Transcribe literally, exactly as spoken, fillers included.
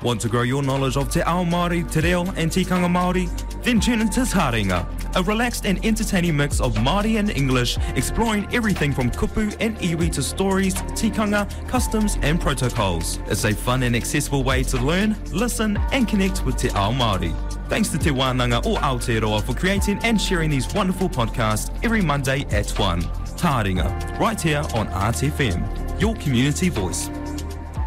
Want to grow your knowledge of Te Ao Māori, Te Reo and Tikanga Māori? Then tune into Taringa, a relaxed and entertaining mix of Māori and English, exploring everything from kupu and iwi to stories, tikanga, customs and protocols. It's a fun and accessible way to learn, listen and connect with Te Ao Māori. Thanks to Te Wānanga o Aotearoa for creating and sharing these wonderful podcasts every Monday at one. Taringa, right here on R T F M, your community voice.